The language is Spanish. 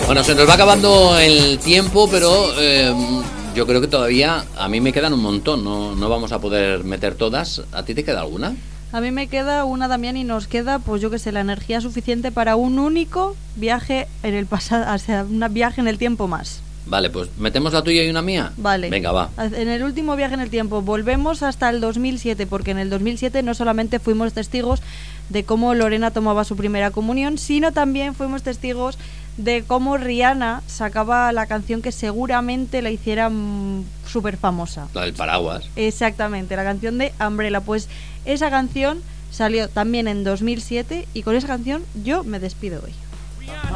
Bueno, se nos va acabando el tiempo, pero yo creo que todavía a mí me quedan un montón. No vamos a poder meter todas. ¿A ti te queda alguna? A mí me queda una, Damián, y nos queda, pues yo que sé, la energía suficiente para un único viaje en el pasado, o sea, un viaje en el tiempo más. Vale, pues metemos la tuya y una mía. Vale. Venga, va. En el último viaje en el tiempo volvemos hasta el 2007, porque en el 2007 no solamente fuimos testigos de cómo Lorena tomaba su primera comunión, sino también fuimos testigos de cómo Rihanna sacaba la canción que seguramente la hiciera súper famosa. La del paraguas. Exactamente, la canción de Umbrella. Pues esa canción salió también en 2007 y con esa canción yo me despido hoy.